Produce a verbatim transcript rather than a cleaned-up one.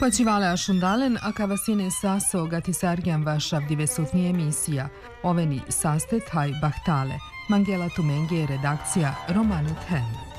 Pachivale ashundalen akavasine saso gatisargyan vashavdive sutni emisija. Oveni sastet haj bahtale. Mangela Tumenge redakcija Romanu Ten.